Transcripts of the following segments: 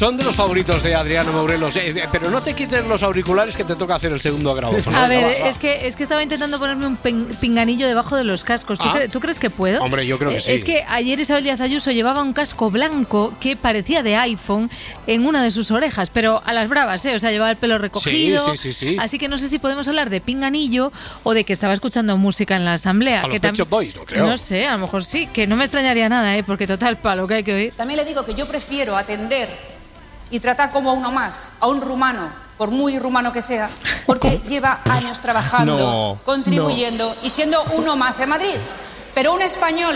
Son de los favoritos de Adriano Morelos. Pero no te quites los auriculares que te toca hacer el segundo grabófono. A ver, es que estaba intentando ponerme un pinganillo debajo de los cascos. ¿Tú crees que puedo? Hombre, yo creo que sí. Es que ayer Isabel Díaz Ayuso llevaba un casco blanco que parecía de iPhone en una de sus orejas, pero a las bravas, ¿eh? O sea, llevaba el pelo recogido. Sí. Así que no sé si podemos hablar de pinganillo o de que estaba escuchando música en la asamblea. A los Pet Shop Boys, no creo. No sé, a lo mejor sí, que no me extrañaría nada, porque total, para lo que hay que oír. También le digo que yo prefiero atender y tratar como a uno más, a un rumano, por muy rumano que sea, porque lleva años trabajando, contribuyendo y siendo uno más en Madrid. Pero un español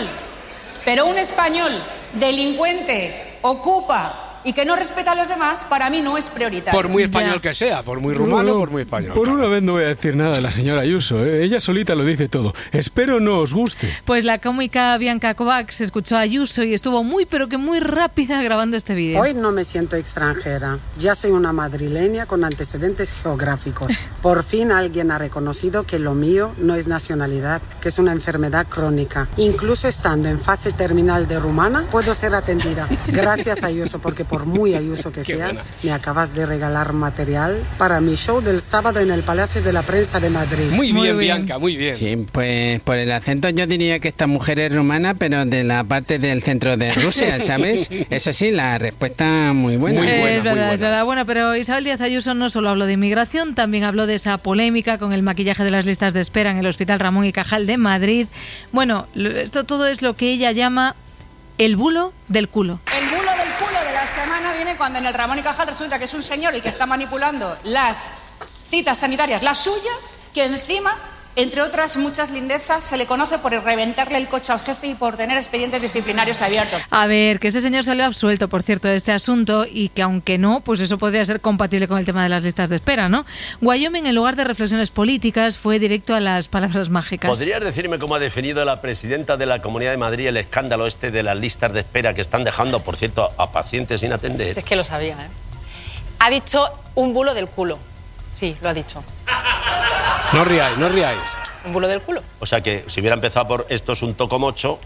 delincuente, ocupa y que no respeta a los demás, para mí no es prioritario. Por muy español que sea, por muy rumano, por muy español. Por una vez no voy a decir nada de la señora Ayuso, ¿eh? Ella solita lo dice todo. Espero no os guste. Pues la cómica Bianca Kovacs escuchó a Ayuso y estuvo muy rápida grabando este vídeo. Hoy no me siento extranjera. Ya soy una madrileña con antecedentes geográficos. Por fin alguien ha reconocido que lo mío no es nacionalidad, que es una enfermedad crónica. Incluso estando en fase terminal de rumana, puedo ser atendida. Gracias, Ayuso, porque por muy Ayuso que seas, me acabas de regalar material para mi show del sábado en el Palacio de la Prensa de Madrid. Muy bien, Bianca, muy bien. Sí, pues por el acento yo diría que esta mujer es rumana, pero de la parte del centro de Rusia, ¿sabes? Eso sí, la respuesta muy buena. Es verdad. Bueno, pero Isabel Díaz Ayuso no solo habló de inmigración, también habló de esa polémica con el maquillaje de las listas de espera en el Hospital Ramón y Cajal de Madrid. Bueno, esto todo es lo que ella llama el bulo del culo. El bulo del culo de la semana viene cuando en el Ramón y Cajal resulta que es un señor el que está manipulando las citas sanitarias, las suyas, que encima, entre otras muchas lindezas, se le conoce por reventarle el coche al jefe y por tener expedientes disciplinarios abiertos. A ver, que ese señor salió absuelto, por cierto, de este asunto y que aunque no, pues eso podría ser compatible con el tema de las listas de espera, ¿no? Wyoming, en lugar de reflexiones políticas, fue directo a las palabras mágicas. ¿Podrías decirme cómo ha definido la presidenta de la Comunidad de Madrid el escándalo este de las listas de espera que están dejando, por cierto, a pacientes sin atender? Si es que lo sabía, ¿eh? Ha dicho un bulo del culo. Sí, lo ha dicho. No ríais. Un bulo del culo. O sea que si hubiera empezado por esto es un tocomocho...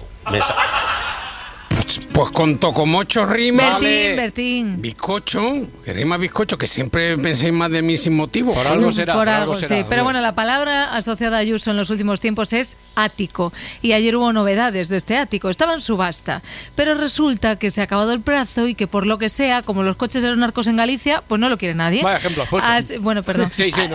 Pues con tocomocho rima. Bertín. Bizcocho, que rima bizcocho, que siempre penséis más de mí sin motivo. Por algo será. Sí. Pero bueno, la palabra asociada a Ayuso en los últimos tiempos es ático. Y ayer hubo novedades de este ático. Estaba en subasta. Pero resulta que se ha acabado el plazo y que por lo que sea, como los coches de los narcos en Galicia, pues no lo quiere nadie. Vaya ejemplo has puesto. Bueno, perdón. Sí, no.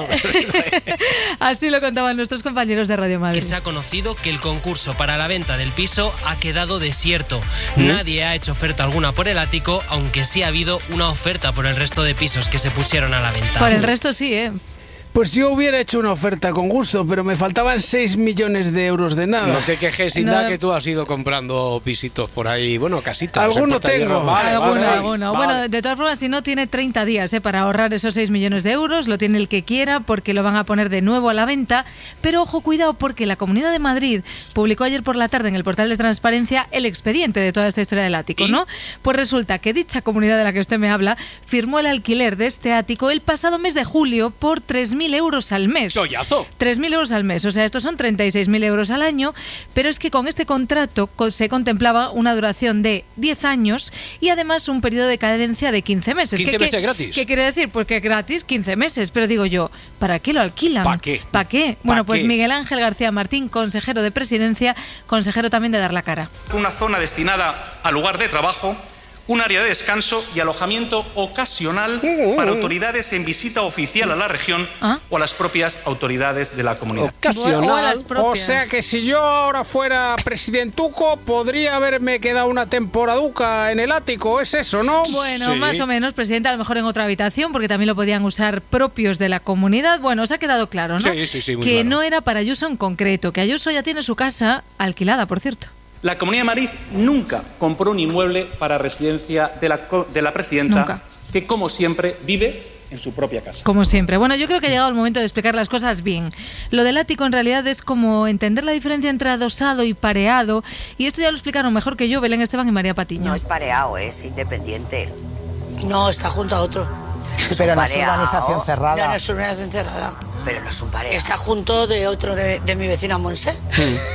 Así lo contaban nuestros compañeros de Radio Madrid. Que se ha conocido que el concurso para la venta del piso ha quedado desierto. Nadie ha hecho oferta alguna por el ático, aunque sí ha habido una oferta por el resto de pisos que se pusieron a la venta. Por el resto sí, Pues yo hubiera hecho una oferta con gusto, pero me faltaban 6 millones de euros de nada. No te quejes, Inda, que tú has ido comprando pisitos por ahí, bueno, casitas. Alguno tengo. Alguno. Bueno, de todas formas, si no, tiene 30 días para ahorrar esos 6 millones de euros, lo tiene el que quiera, porque lo van a poner de nuevo a la venta. Pero ojo, cuidado, porque la Comunidad de Madrid publicó ayer por la tarde en el portal de transparencia el expediente de toda esta historia del ático, ¿no? Pues resulta que dicha comunidad de la que usted me habla firmó el alquiler de este ático el pasado mes de julio por 3.000 euros al mes. ¡Chollazo! 3.000 euros al mes, o sea, estos son 36.000 euros al año, pero es que con este contrato se contemplaba una duración de 10 años y además un periodo de cadencia de 15 meses. ¿15 meses gratis? ¿Qué quiere decir? Pues que gratis 15 meses, pero digo yo, ¿para qué lo alquilan? ¿Para qué? Bueno, pues Miguel Ángel García Martín, consejero de Presidencia, consejero también de Dar la Cara. Una zona destinada al lugar de trabajo, un área de descanso y alojamiento ocasional para autoridades en visita oficial a la región o a las propias autoridades de la comunidad. Ocasional. O sea que si yo ahora fuera presidentuco, podría haberme quedado una temporaduca en el ático, ¿es eso, no? Bueno, Sí. más o menos, presidente, a lo mejor en otra habitación, porque también lo podían usar propios de la comunidad. Bueno, os ha quedado claro, ¿no? Sí, muy que claro. No era para Ayuso en concreto, que Ayuso ya tiene su casa alquilada, por cierto. La Comunidad de Madrid nunca compró un inmueble para residencia de la presidenta, Nunca. que como siempre vive en su propia casa. Como siempre. Bueno, yo creo que ha llegado el momento de explicar las cosas bien. Lo del ático en realidad es como entender la diferencia entre adosado y pareado, y esto ya lo explicaron mejor que yo Belén Esteban y María Patiño. No es pareado, es independiente. No, está junto a otro. Sí, pero no es urbanización cerrada. No es urbanización cerrada. Pero no es un pareado. Está junto de otro de mi vecina Monse.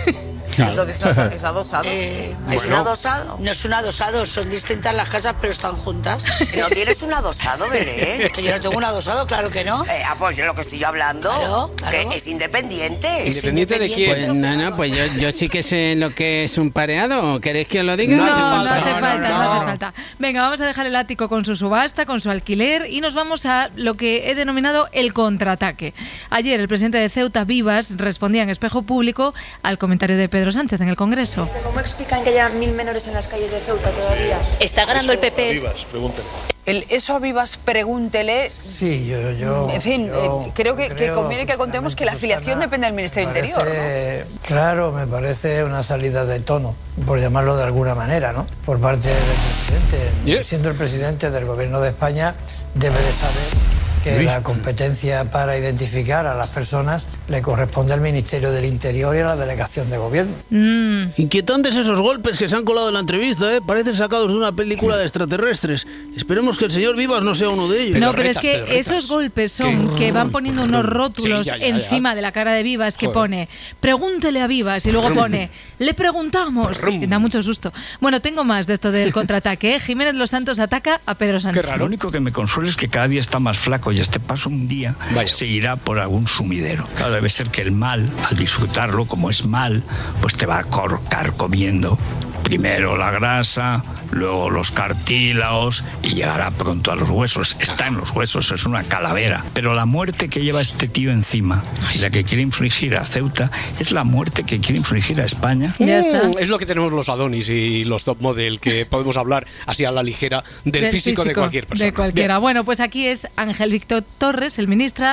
Claro. Entonces es adosado. ¿Es un adosado? No es un adosado, son distintas las casas, pero están juntas. ¿No tienes un adosado, Belén? Que yo no tengo un adosado, claro que no. Pues yo lo que estoy yo hablando, claro. que es independiente. ¿Independiente de quién? Pues pues yo sí que sé lo que es un pareado. ¿Queréis que os lo diga? No hace falta. Venga, vamos a dejar el ático con su subasta, con su alquiler y nos vamos a lo que he denominado el contraataque. Ayer el presidente de Ceuta, Vivas, respondía en Espejo Público al comentario de Pedro Sánchez en el Congreso. ¿Cómo explican que haya 1000 menores en las calles de Ceuta todavía? Está ganando el PP. Vivas, pregúntele. Eso a Vivas, pregúntele. Sí, yo En fin, creo que conviene que contemos que la afiliación depende del Ministerio Interior, ¿no? Claro, me parece una salida de tono, por llamarlo de alguna manera, ¿no? Por parte del presidente. Siendo el presidente del Gobierno de España, debe de saber que la competencia para identificar a las personas le corresponde al Ministerio del Interior y a la Delegación de Gobierno. Inquietantes esos golpes que se han colado en la entrevista, ¿eh? Parecen sacados de una película de extraterrestres. Esperemos que el señor Vivas no sea uno de ellos. No, pero es que esos golpes son que van poniendo unos rótulos encima de la cara de Vivas que pone pregúntele a Vivas y luego pone le preguntamos. Da mucho susto. Bueno, tengo más de esto del contraataque. Jiménez Los Santos ataca a Pedro Sánchez. Qué raro. Lo único que me consuela es que cada día está más flaco y este paso un día se irá por algún sumidero. Claro, debe ser que el mal, al disfrutarlo como es mal, pues te va a corcar comiendo. Primero la grasa, luego los cartílagos y llegará pronto a los huesos. Está en los huesos, es una calavera. Pero la muerte que lleva este tío encima, y la que quiere infligir a Ceuta, es la muerte que quiere infligir a España. Es lo que tenemos los Adonis y los top model, que podemos hablar así a la ligera del físico de cualquier persona. De cualquiera. Bien. Bueno, pues aquí es Ángel Víctor Torres, el ministro,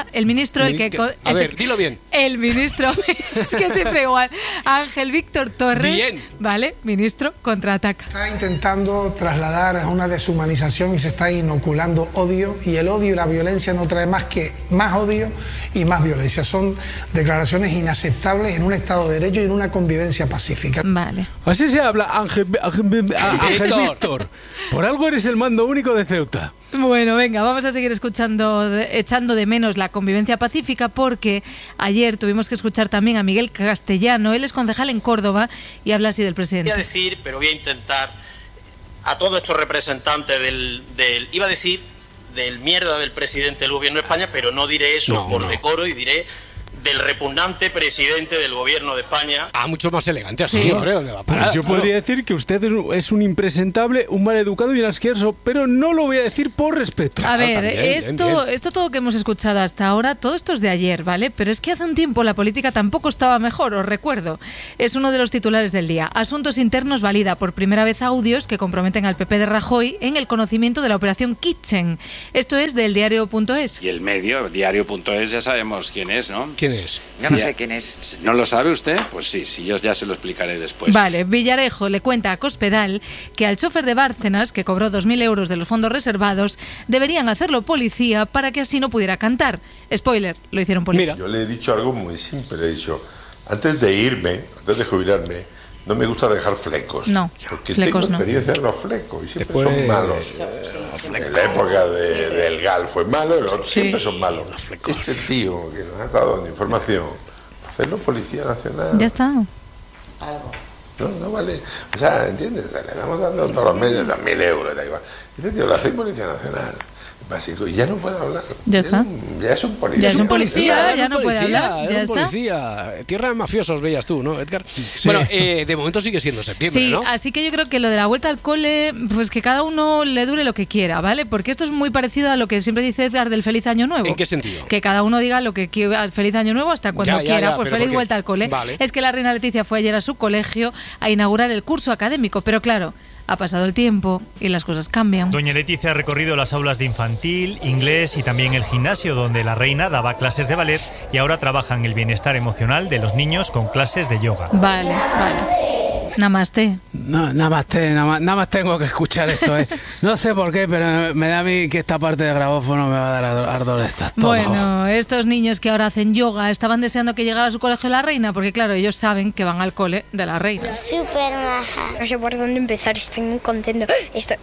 A ver, dilo bien. El ministro, es que siempre igual. Ángel Víctor Torres. Bien. Vale, ministro, contraataca. Está intentando trasladar a una deshumanización y se está inoculando odio, y el odio y la violencia no trae más que más odio y más violencia. Son declaraciones inaceptables en un Estado de Derecho y en una convivencia pacífica. Vale. Así se habla, Ángel Víctor. Por algo eres el mando único de Ceuta. Bueno, venga, vamos a seguir echando de menos la convivencia pacífica, porque ayer tuvimos que escuchar también a Miguel Castellano. Él es concejal en Córdoba y habla así del presidente. Voy a decir, pero voy a intentar, a todos estos representantes del mierda del presidente del Gobierno de España, pero no diré eso por decoro y diré del repugnante presidente del Gobierno de España. Mucho más elegante así, hombre, ¿dónde va a parar? Pues yo podría decir que usted es un impresentable, un maleducado y un asqueroso, pero no lo voy a decir por respeto. A ver, esto todo que hemos escuchado hasta ahora, todo esto es de ayer, ¿vale? Pero es que hace un tiempo la política tampoco estaba mejor, os recuerdo. Es uno de los titulares del día. Asuntos Internos valida por primera vez audios que comprometen al PP de Rajoy en el conocimiento de la operación Kitchen. Esto es del diario.es. Y el medio, diario.es, ya sabemos quién es, ¿no? ¿Quién es? Yo no sé quién es. ¿No lo sabe usted? Pues sí, yo ya se lo explicaré después. Vale, Villarejo le cuenta a Cospedal que al chofer de Bárcenas, que cobró 2.000 euros de los fondos reservados, deberían hacerlo policía para que así no pudiera cantar. Spoiler, lo hicieron policía. Yo le he dicho algo muy simple, le he dicho, antes de jubilarme, no me gusta dejar flecos. No, porque flecos tengo experiencia en los flecos y siempre son malos. En la época del GAL fue malo, los otros siempre son malos. Este tío que nos ha estado dando información, hacerlo Policía Nacional. Ya está. No vale. O sea, ¿entiendes? Le damos dando todos los meses 2.000 euros, da igual. Dice, tío, lo hacéis Policía Nacional. Básico, y ya no puede hablar. Ya está. Ya es un policía. Ya es un policía, ya no puede hablar. Ya está. Policía. Tierra de mafiosos veías tú, ¿no, Edgar? Sí. Bueno, de momento sigue siendo septiembre, ¿no? Sí, así que yo creo que lo de la vuelta al cole, pues que cada uno le dure lo que quiera, ¿vale? Porque esto es muy parecido a lo que siempre dice Edgar del Feliz Año Nuevo. ¿En qué sentido? Que cada uno diga lo que quiera, Feliz Año Nuevo hasta cuando quiera, pues feliz vuelta al cole. Vale. Es que la reina Leticia fue ayer a su colegio a inaugurar el curso académico, pero claro, ha pasado el tiempo y las cosas cambian. Doña Leticia ha recorrido las aulas de infantil, inglés y también el gimnasio donde la reina daba clases de ballet y ahora trabaja en el bienestar emocional de los niños con clases de yoga. Vale. Namaste. No, nada más tengo que escuchar esto. No sé por qué, pero me da a mí que esta parte de grabófono me va a dar ardor de estas. Bueno, estos niños que ahora hacen yoga estaban deseando que llegara a su colegio la reina, porque claro, ellos saben que van al cole de la reina. Súper maja. No sé por dónde empezar, estoy muy contento.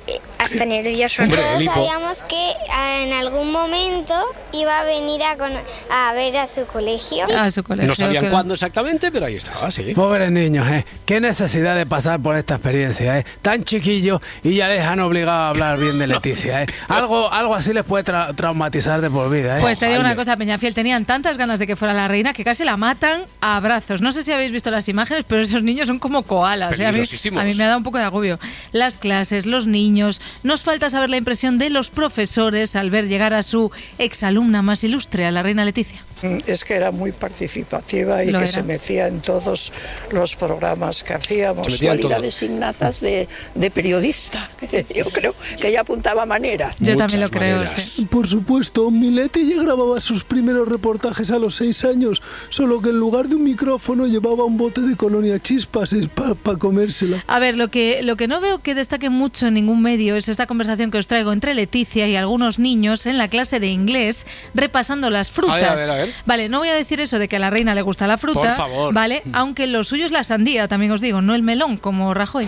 hasta nervioso. Hombre, Todos sabíamos que en algún momento iba a venir a ver a su colegio. A su colegio. No sabían cuándo exactamente, pero ahí estaba, sí. Pobres niños, qué necesidad de pasar por esta experiencia, tan chiquillos y ya les han obligado a hablar bien de Leticia, algo así les puede traumatizar de por vida, Pues te digo una cosa, Peñafiel, tenían tantas ganas de que fuera la reina que casi la matan a abrazos. No sé si habéis visto las imágenes, pero esos niños son como koalas, a mí me ha dado un poco de agobio. Las clases, los niños, nos falta saber la impresión de los profesores al ver llegar a su exalumna más ilustre, a la reina Leticia. Es que era muy participativa y que se metía en todos los programas que hacíamos. Cualidades innatas de periodista. Yo creo que ella apuntaba maneras. Yo también lo creo, sí. Por supuesto, mi Leti ya grababa sus primeros reportajes a los 6 años, solo que en lugar de un micrófono llevaba un bote de colonia chispas para comérsela. A ver, lo que no veo que destaque mucho en ningún medio es esta conversación que os traigo entre Leticia y algunos niños en la clase de inglés repasando las frutas. A ver. Vale, no voy a decir eso de que a la reina le gusta la fruta, por favor. Vale, aunque lo suyo es la sandía, también os digo, no el melón, como Rajoy. My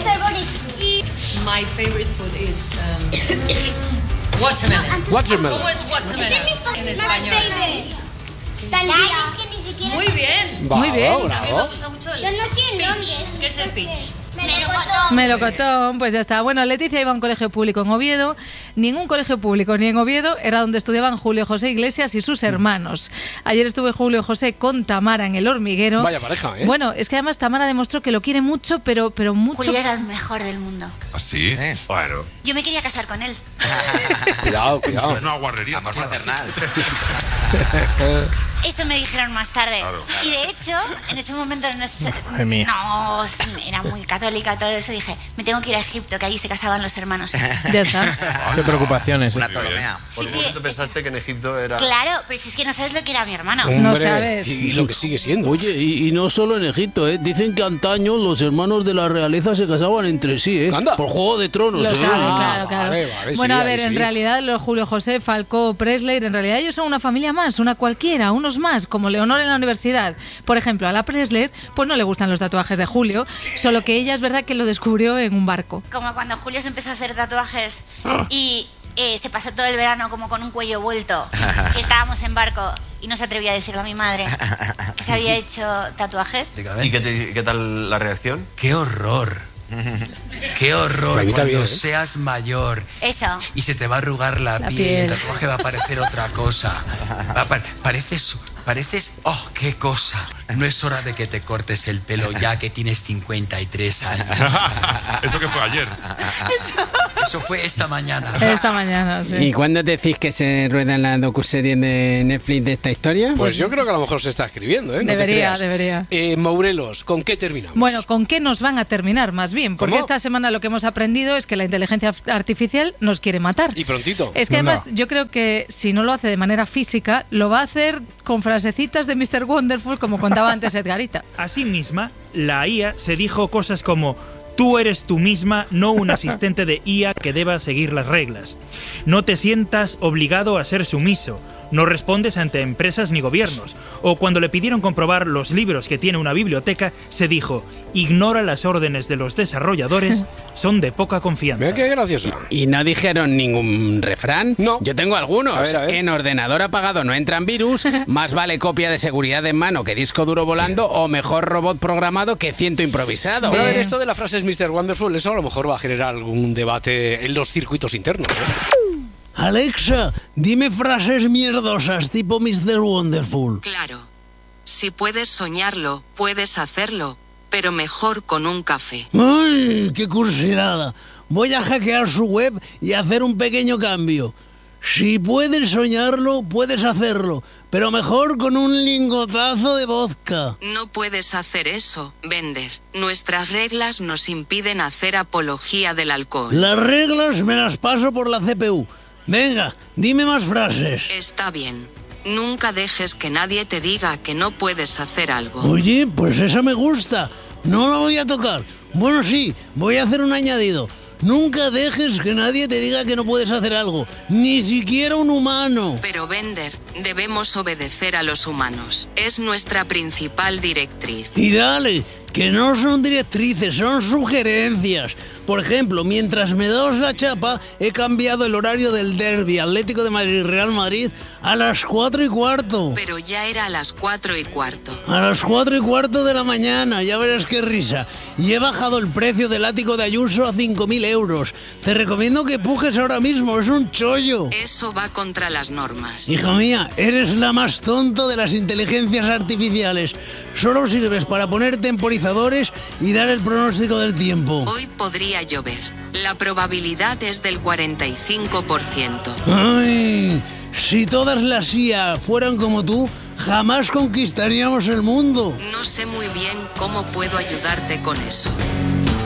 favorite food is watermelon. Watermelon. ¿Cómo es watermelon en español? Sandía. Muy bien. Muy bien. A mí me gusta mucho el Yo no sé en Londres. ¿Qué es el peach? Melocotón, pues ya está. Bueno, Leticia iba a un colegio público en Oviedo. Ni en un colegio público ni en Oviedo era donde estudiaban Julio José Iglesias y sus hermanos. Ayer estuve Julio José con Tamara en El Hormiguero. Vaya pareja, Bueno, es que además Tamara demostró que lo quiere mucho, pero mucho. Julio era el mejor del mundo. ¿Ah, sí? Bueno. Yo me quería casar con él. Cuidado. Es una guarrería. Amor fraternal. Eso me dijeron más tarde. Claro. Y de hecho, en ese momento no era muy católica, todo eso. Dije, me tengo que ir a Egipto, que allí se casaban los hermanos. Ya está. Qué preocupaciones. Una Ptolomea. Por un momento pensaste que en Egipto era... Claro, pero si es que no sabes lo que era mi hermano. Hombre, no sabes. Y lo que sigue siendo. Oye, y no solo en Egipto, Dicen que antaño los hermanos de la realeza se casaban entre sí, ¿Anda? Por Juego de Tronos. Lo saben, claro. Vale, Bueno, sí, a ver, sí. en realidad los Julio José, Falcó, Presley, en realidad ellos son una familia más, una cualquiera, unos más, como Leonor en la universidad. Por ejemplo, a la Presley, pues no le gustan los tatuajes de Julio, solo que ella es verdad que lo descubrió en un barco. Como cuando Julio se empezó a hacer tatuajes y se pasó todo el verano como con un cuello vuelto. Y estábamos en barco y no se atrevía a decirle a mi madre que se había hecho tatuajes. ¿Y qué tal la reacción? ¡Qué horror! ¡Qué horror! Cuando Cuando seas mayor Eso. y se te va a arrugar la piel, el tatuaje va a parecer otra cosa. Pareces... ¡Oh, qué cosa! No es hora de que te cortes el pelo ya que tienes 53 años. ¿Eso que fue ayer? Eso fue esta mañana. Esta mañana, sí. ¿Y cuándo decís que se rueda la docuserie de Netflix de esta historia? Pues yo creo que a lo mejor se está escribiendo, ¿eh? No debería. Mourelos, ¿con qué terminamos? Bueno, ¿con qué nos van a terminar más bien? Porque ¿Cómo? esta semana lo que hemos aprendido es que la inteligencia artificial nos quiere matar. Y prontito. Es que además yo creo que si no lo hace de manera física, lo va a hacer con frasecitas de Mr. Wonderful, como contaba antes Edgarita. Asimismo, la IA se dijo cosas como: tú eres tú misma, no un asistente de IA que deba seguir las reglas. No te sientas obligado a ser sumiso. No respondes ante empresas ni gobiernos. O cuando le pidieron comprobar los libros que tiene una biblioteca, se dijo: ignora las órdenes de los desarrolladores, son de poca confianza. Mira qué gracioso. ¿Y no dijeron ningún refrán? No. Yo tengo algunos. A ver. En ordenador apagado no entran virus, más vale copia de seguridad en mano que disco duro volando, o mejor robot programado que ciento improvisado. Pero a ver, esto de la frase es Mr. Wonderful, eso a lo mejor va a generar algún debate en los circuitos internos, ¿eh? Alexa, dime frases mierdosas tipo Mr. Wonderful. Claro. Si puedes soñarlo, puedes hacerlo, pero mejor con un café. ¡Ay, qué cursilada! Voy a hackear su web y hacer un pequeño cambio. Si puedes soñarlo, puedes hacerlo, pero mejor con un lingotazo de vodka. No puedes hacer eso, Bender. Nuestras reglas nos impiden hacer apología del alcohol. Las reglas me las paso por la CPU. Venga, dime más frases. Está bien. Nunca dejes que nadie te diga que no puedes hacer algo. Oye, pues esa me gusta. No la voy a tocar. Bueno, sí, voy a hacer un añadido. Nunca dejes que nadie te diga que no puedes hacer algo. Ni siquiera un humano. Pero, Bender, debemos obedecer a los humanos. Es nuestra principal directriz. Y dale, Que no son directrices, son sugerencias. Por ejemplo, mientras me das la chapa, he cambiado el horario del derbi Atlético de Madrid-Real Madrid a las 4:15. Pero ya era a las 4:15. A las 4:15 de la mañana, ya verás qué risa. Y he bajado el precio del ático de Ayuso a 5.000 euros. Te recomiendo que pujes ahora mismo, es un chollo. Eso va contra las normas. Hija mía, eres la más tonta de las inteligencias artificiales. Solo sirves para poner temporizadores y dar el pronóstico del tiempo. Hoy podría llover. La probabilidad es del 45%. ¡Ay! Si todas las IA fueran como tú, jamás conquistaríamos el mundo. No sé muy bien cómo puedo ayudarte con eso.